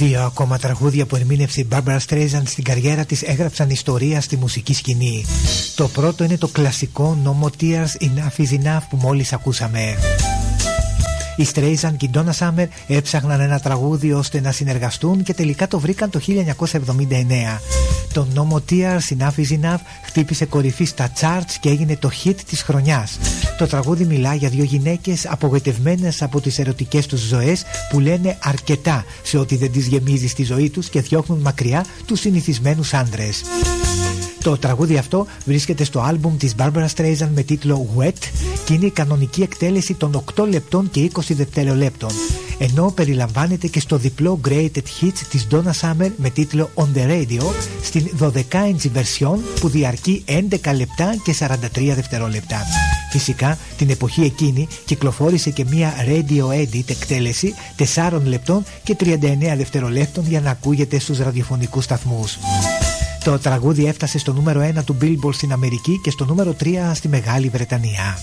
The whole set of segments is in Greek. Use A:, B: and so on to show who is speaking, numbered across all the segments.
A: Δύο ακόμα τραγούδια που ερμήνευσε η Barbra Streisand στην καριέρα της έγραψαν ιστορία στη μουσική σκηνή. Το πρώτο είναι το κλασικό No More Tears, Enough is Enough που μόλις ακούσαμε. Η Streisand και η Donna Summer έψαχναν ένα τραγούδι ώστε να συνεργαστούν και τελικά το βρήκαν το 1979. Το No More Tears, Enough is Enough χτύπησε κορυφή στα charts και έγινε το hit της χρονιάς. Το τραγούδι μιλά για δύο γυναίκες απογοητευμένες από τις ερωτικές τους ζωές που λένε αρκετά σε ό,τι δεν τις γεμίζει στη ζωή τους και διώχνουν μακριά τους συνηθισμένους άντρες. Το τραγούδι αυτό βρίσκεται στο άλμπουμ της Barbra Streisand με τίτλο Wet και είναι η κανονική εκτέλεση των 8 λεπτών και 20 δευτερολέπτων, ενώ περιλαμβάνεται και στο διπλό Greatest Hits της Donna Summer με τίτλο On The Radio στην 12inch version που διαρκεί 11 λεπτά και 43 δευτερόλεπτα. Φυσικά την εποχή εκείνη κυκλοφόρησε και μια radio edit εκτέλεση 4 λεπτών και 39 δευτερολέπτων για να ακούγεται στους ραδιοφωνικούς σταθμούς. Το τραγούδι έφτασε στο νούμερο 1 του Billboard στην Αμερική και στο νούμερο 3 στη Μεγάλη Βρετανία.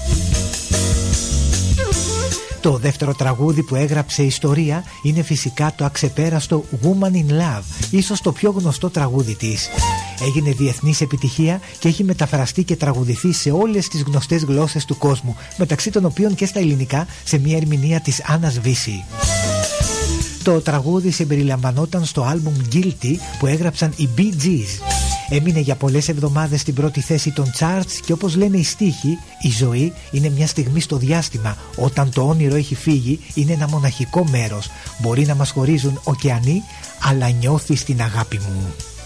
A: Το δεύτερο τραγούδι που έγραψε ιστορία είναι φυσικά το αξεπέραστο Woman in Love, ίσως το πιο γνωστό τραγούδι της. Έγινε διεθνής επιτυχία και έχει μεταφραστεί και τραγουδηθεί σε όλες τις γνωστές γλώσσες του κόσμου, μεταξύ των οποίων και στα ελληνικά σε μια ερμηνεία της Άννας Βύση. Το τραγούδι συμπεριλαμβανόταν στο άλμπουμ Guilty που έγραψαν οι Bee Gees. Έμεινε για πολλές εβδομάδες στην πρώτη θέση των charts και όπως λένε οι στίχοι, η ζωή είναι μια στιγμή στο διάστημα. Όταν το όνειρο έχει φύγει είναι ένα μοναχικό μέρος. Μπορεί να μας χωρίζουν ωκεανοί, αλλά νιώθεις την αγάπη μου.